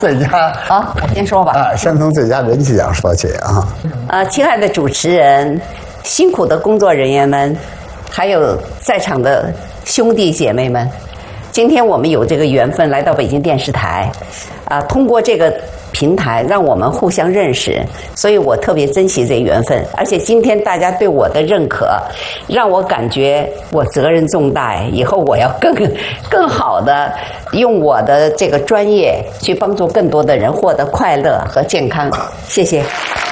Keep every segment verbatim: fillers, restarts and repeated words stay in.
最佳好，我先说吧。 啊，先从最佳人气奖说起啊。 呃，亲爱的主持人，辛苦的工作人员们，还有在场的兄弟姐妹们，今天我们有这个缘分来到北京电视台，啊、呃，通过这个平台让我们互相认识，所以我特别珍惜这缘分。而且今天大家对我的认可，让我感觉我责任重大，以后我要更更好的用我的这个专业去帮助更多的人获得快乐和健康。谢谢。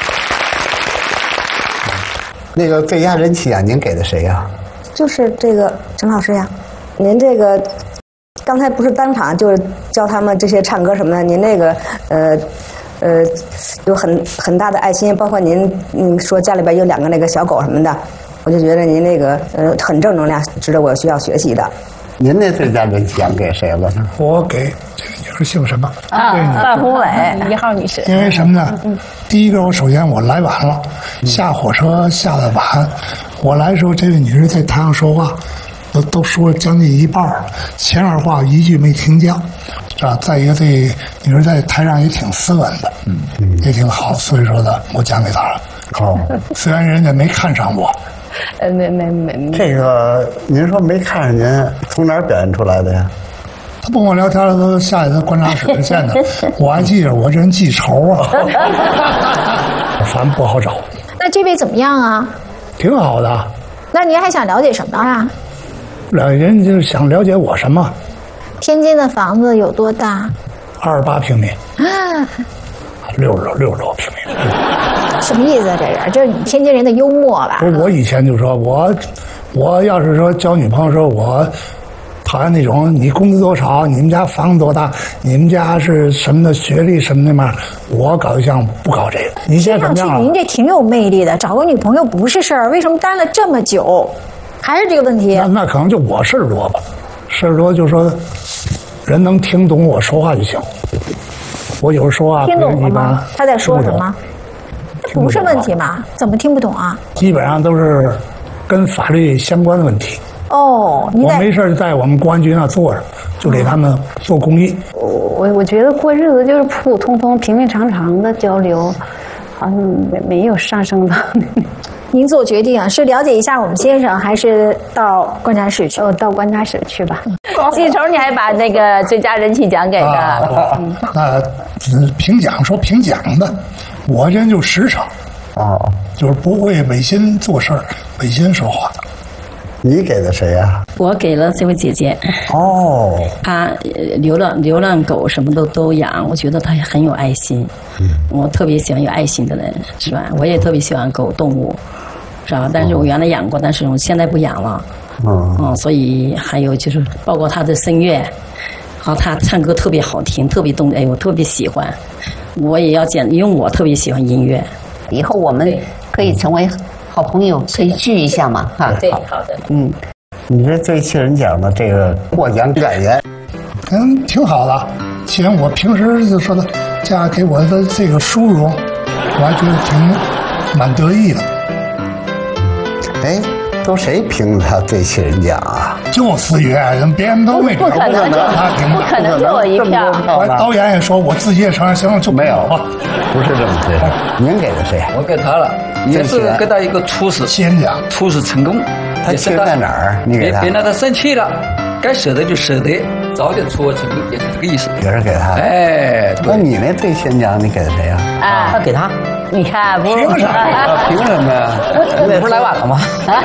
那个最佳人气奖您给的谁呀、啊？ 就是这个陈老师呀，您这个刚才不是当场就是教他们这些唱歌什么的，您那个呃呃有很很大的爱心，包括您嗯说家里边有两个那个小狗什么的，我就觉得您那个呃很正能量，值得我需要学习的。 您那最佳人气奖给谁了呢？ 我给这个女士姓什么？ 啊，范宏伟，一号女士。 因为什么呢？第一个，我首先我来晚了，下火车下的晚。我来的时候，这位女士在台上说话，都都说将近一半了，前二话一句没听见，是吧？再一个，这女士在台上也挺斯文的，嗯，也挺好，所以说呢，我奖给她了。 好， 虽然人家没看上我。 呃，没没没没。 这个您说没看上您，从哪儿表现出来的呀？ 他不跟我聊天了，都下一次观察室见的。我还记着，我这人记仇啊，反正不好找。 那这位怎么样啊？ 挺好的。 那您还想了解什么啊？ 了人就是想了解我什么？ 天津的房子有多大？ 二十八平米。 啊， 六十六十多平米。 什么意思啊？这是这是你天津人的幽默吧？ 不是，我以前就说我，我要是说交女朋友说我讨厌那种你工资多少，你们家房子多大，你们家是什么的学历什么的嘛，我搞对象不搞这个。你现在怎么样了？ 您这挺有魅力的，找个女朋友不是事儿，为什么待了这么久？还是这个问题？ 那那可能就我事儿多吧，事儿多就说人能听懂我说话就行。我有时说话听懂了吗？他在说什么？这不是问题嘛？怎么听不懂啊？ 基本上都是跟法律相关的问题。 哦， 我没事就在我们公安局那坐着，就给他们做公益。 我我我觉得过日子就是普普通通、平平常常的交流，好像没没有上升到。 您做决定啊，是了解一下我们先生，还是到观察室去？ 哦，到观察室去吧。记仇，你还把那个最佳人气奖给他。 啊嗯、那评奖说评奖的，我这人就实诚， 哦， 就是不会违心做事儿、违心说话的。 你给的谁呀、啊？ 我给了这位姐姐。 哦， 她流浪流浪狗什么都都养，我觉得她很有爱心。嗯，我特别喜欢有爱心的人，是吧？我也特别喜欢狗动物，是吧？但是我原来养过，但是我现在不养了。 嗯， 嗯，所以还有就是包括她的声乐，好，她唱歌特别好听，特别动，哎，我特别喜欢。我也要讲，因为我特别喜欢音乐。 以后我们可以成为好朋友，可以聚一下嘛，哈。 对，好的。 嗯，你这最气人奖的这个获奖感言， 嗯，挺好的。既然我平时就说的嫁给我的这个殊荣，我还觉得挺蛮得意的。 哎，都谁评的他最气人奖啊？ 就思悦，别人都没评， 不可能， 他评的， 不可能就我一票。 导演也说，我自己也承认，行了，就没有吧？不是这么回事。您给的谁？ 我给他了，也是给他一个处事先讲处事成功。 他气在哪儿？你给他？ 别让他生气了，该舍得就舍得，早点出成功，也是这个意思。 也是给他。 哎， 那你那最先奖你给的谁呀？ 啊，他给他。你看，不是凭什么？ 凭什么呀？ 你不是来晚了吗？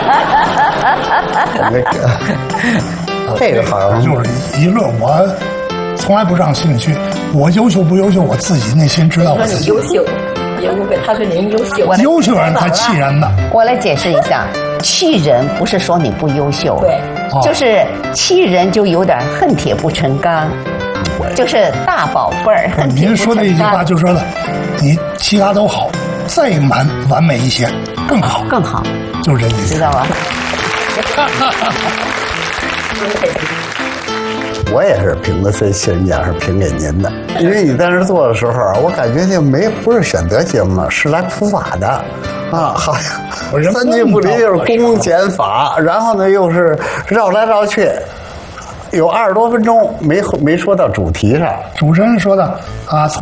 这个好像就是一论，我从来不上心里去。我优秀不优秀，我自己内心知道。我自己优秀，也不会。他说您优秀， 优秀人才气人的。 我来解释一下，气人不是说你不优秀， 对， 就是气人就有点恨铁不成钢，就是大宝贝儿。 您说的一句话就说了，你其他都好，再完完美一些更好， 更好， 就是这意思， 知道吧？ 我也是评的最气人奖是评给您的，因为你在那做的时候，我感觉就没不是选择节目了，是来普法的，啊，好像三句不离就是公检法，然后呢又是绕来绕去，有二十多分钟没没说到主题上。 主持人说的啊。从